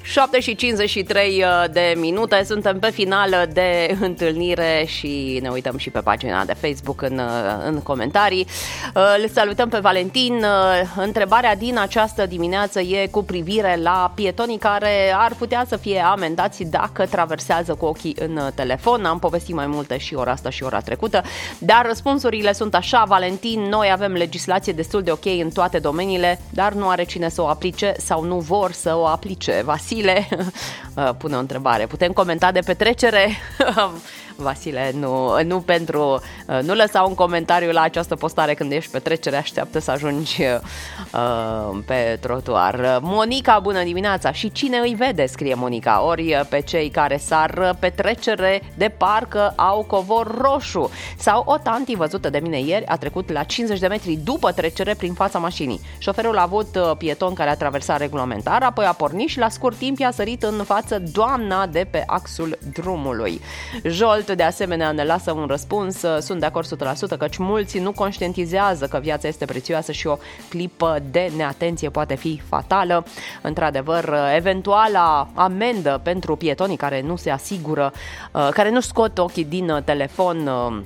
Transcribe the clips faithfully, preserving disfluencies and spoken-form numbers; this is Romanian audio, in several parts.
șapte și cincizeci și trei de minute, suntem pe final de întâlnire și ne uităm și pe pagina de Facebook în, în comentarii. Îl salutăm pe Valentin. Întrebarea din această dimineață e cu privire la pietonii care ar putea să fie amendați dacă traversează cu ochii în telefon. Am povestit mai multe și ora asta și ora trecută, dar răspunsurile sunt așa. Valentin, noi avem legislație destul de ok în toate domeniile, dar nu are cine să o aplice sau nu vor să o aplice. Vasile pune o întrebare. Putem comenta de petrecere? Vasile, nu, nu pentru nu lăsa un comentariu la această postare când ești pe trecere, așteaptă să ajungi uh, pe trotuar. Monica, bună dimineața! Și cine îi vede, scrie Monica, ori pe cei care sar pe trecere de parcă au covor roșu. Sau o tanti văzută de mine ieri a trecut la cincizeci de metri după trecere prin fața mașinii. Șoferul a avut pieton care a traversat regulamentar, apoi a pornit și la scurt timp i-a sărit în față doamna de pe axul drumului. Jolt de asemenea ne lasă un răspuns. Sunt de acord o sută la sută căci mulți nu conștientizează că viața este prețioasă și o clipă de neatenție poate fi fatală. Într-adevăr, eventuala amendă pentru pietonii care nu se asigură, care nu scot ochii din telefon,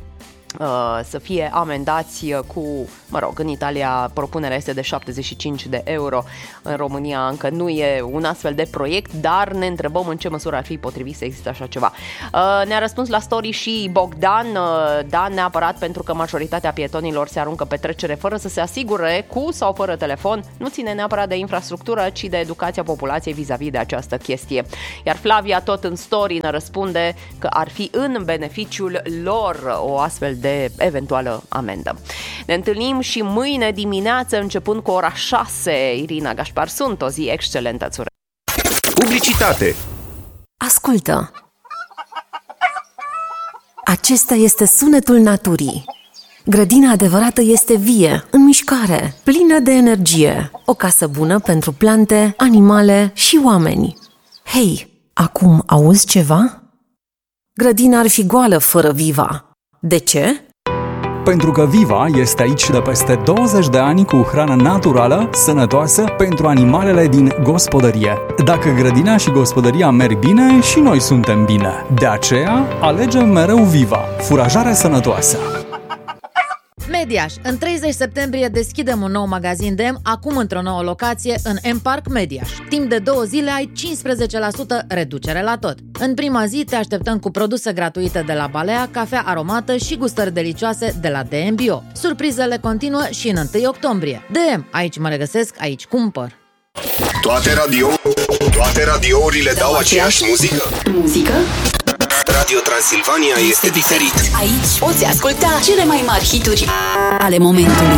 să fie amendați cu, mă rog, în Italia propunerea este de șaptezeci și cinci de euro, în România încă nu e un astfel de proiect, dar ne întrebăm în ce măsură ar fi potrivit să existe așa ceva. Ne-a răspuns la story și Bogdan, da, neapărat, pentru că majoritatea pietonilor se aruncă pe trecere fără să se asigure, cu sau fără telefon, nu ține neapărat de infrastructură, ci de educația populației vis-a-vis de această chestie. Iar Flavia tot în story ne răspunde că ar fi în beneficiul lor o astfel de de eventuală amendă. Ne întâlnim și mâine dimineață începând cu ora șase. Irina Gașpar sunt, o zi excelentă. Publicitate. Ascultă. Acesta este sunetul naturii. Grădina adevărată este vie, în mișcare, plină de energie. O casă bună pentru plante, animale și oameni. Hei, acum auzi ceva? Grădina ar fi goală fără Viva. De ce? Pentru că Viva este aici de peste douăzeci de ani cu hrană naturală, sănătoasă pentru animalele din gospodărie. Dacă grădina și gospodăria merg bine, și noi suntem bine. De aceea, alegem mereu Viva, furajare sănătoasă. Mediaș. În treizeci septembrie deschidem un nou magazin de M, acum într-o nouă locație, în M-Park Mediaș. Timp de două zile ai cincisprezece la sută reducere la tot. În prima zi te așteptăm cu produse gratuite de la Balea, cafea aromată și gustări delicioase de la D M Bio. Surprizele continuă și în întâi octombrie. D M, aici mă regăsesc, aici cumpăr. Toate radio, toate radiourile dau aceeași muzică. Muzică? Radio Transilvania este diferit. Aici poți asculta cele mai mari hituri ale momentului.